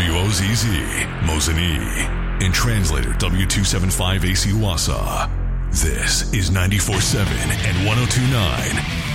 WOZZ, Mosinee, and translator W275AC Wausau. This is 94.7 and 102.9